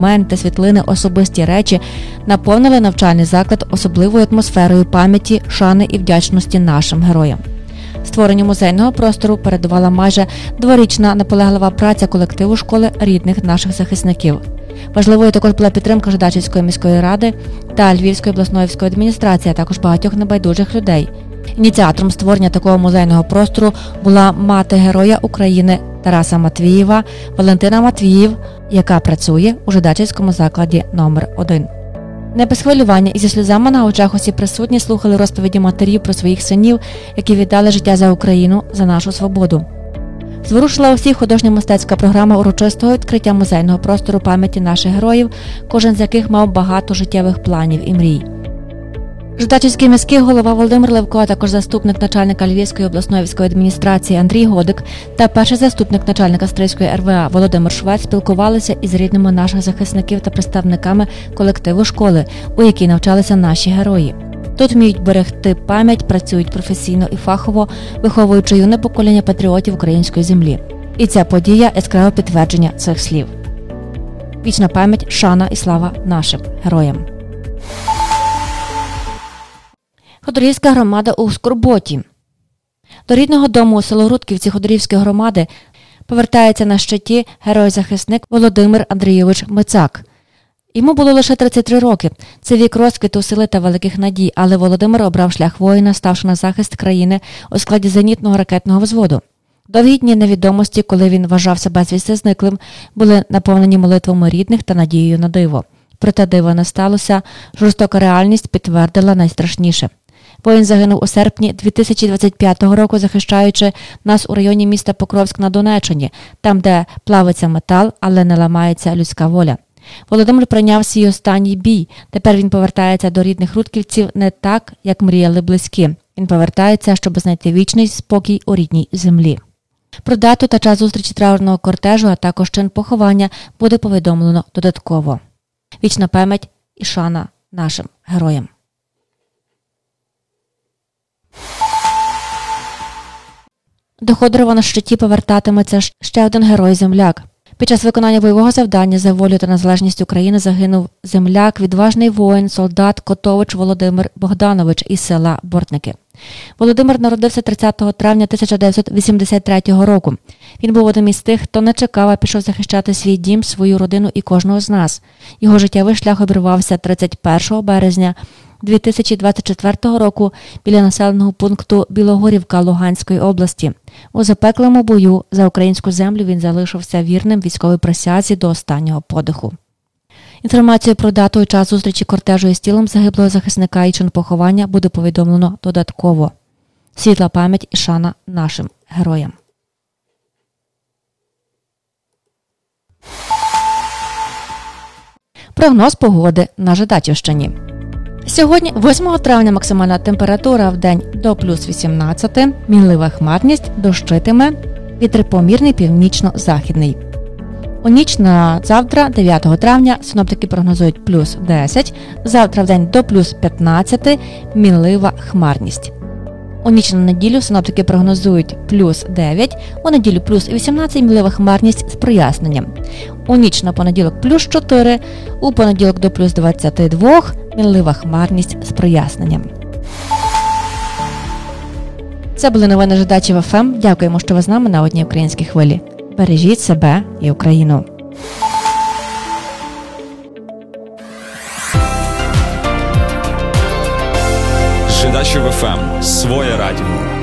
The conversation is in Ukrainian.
Моменти, світлини, особисті речі наповнили навчальний заклад особливою атмосферою пам'яті, шани і вдячності нашим героям. Створенню музейного простору передувала майже дворічна наполеглива праця колективу школи рідних наших захисників. Важливою також була підтримка Жидачівської міської ради та Львівської обласної військової адміністрації, а також багатьох небайдужих людей. Ініціатором створення такого музейного простору була мати Героя України Тараса Матвієва Валентина Матвіїв, яка працює у Жидачівському закладі номер 1. Не без хвилювання і зі сльозами на очах усі присутні слухали розповіді матерів про своїх синів, які віддали життя за Україну, за нашу свободу. Зворушила усіх художньо-мистецька програма урочистого відкриття музейного простору пам'яті наших героїв, кожен з яких мав багато життєвих планів і мрій. Жидачівський міський голова Володимир Левко, а також заступник начальника Львівської обласної військової адміністрації Андрій Годик та перший заступник начальника Стрийської РВА Володимир Швець спілкувалися із рідними наших захисників та представниками колективу школи, у якій навчалися наші герої. Тут вміють берегти пам'ять, працюють професійно і фахово, виховуючи юне покоління патріотів української землі. І ця подія – яскраве підтвердження цих слів. Вічна пам'ять, шана і слава нашим героям. Ходорівська громада у скорботі. До рідного дому у село Рудківці Ходорівської громади повертається на щиті герой-захисник Володимир Андрійович Мицак. Йому було лише 33 роки. Це вік розквіту сили та великих надій, але Володимир обрав шлях воїна, ставши на захист країни у складі зенітного ракетного взводу. Довгі дні невідомості, коли він вважав себе безвісти зниклим, були наповнені молитвами рідних та надією на диво. Проте дива не сталося, жорстока реальність підтвердила найстрашніше. Воїн загинув у серпні 2025 року, захищаючи нас у районі міста Покровськ на Донеччині, там, де плавиться метал, але не ламається людська воля. Володимир прийняв свій останній бій. Тепер він повертається до рідних рудківців не так, як мріяли близькі. Він повертається, щоб знайти вічний спокій у рідній землі. Про дату та час зустрічі траурного кортежу, а також чин поховання буде повідомлено додатково. Вічна пам'ять і шана нашим героям. До Ходорова на щиті повертатиметься ще один герой-земляк. Під час виконання бойового завдання за волю та незалежність України загинув земляк, відважний воїн, солдат Котович Володимир Богданович із села Бортники. Володимир народився 30 травня 1983 року. Він був одним із тих, хто не чекав, а пішов захищати свій дім, свою родину і кожного з нас. Його життєвий шлях обірвався 31 березня 2024 року біля населеного пункту Білогорівка Луганської області. У запеклому бою за українську землю він залишився вірним військовій присязі до останнього подиху. Інформацію про дату і час зустрічі кортежу із тілом загиблого захисника і чин поховання буде повідомлено додатково. Світла пам'ять і шана нашим героям. Прогноз погоди на Жидачівщині. Сьогодні, 8 травня, максимальна температура в день до плюс 18, мінлива хмарність, дощитиме, вітер помірний північно-західний. У ніч на завтра, 9 травня, синоптики прогнозують плюс 10, завтра в день до плюс 15, мінлива хмарність. У ніч на неділю синоптики прогнозують плюс 9, у неділю плюс 18, мінлива хмарність з проясненням. У ніч на понеділок плюс 4, у понеділок до плюс 22, мінлива хмарність з проясненням. Це були новини Жидачів ФМ. Дякуємо, що ви з нами на одній українській хвилі. Бережіть себе і Україну. Жидачів ФМ. Своє радіо.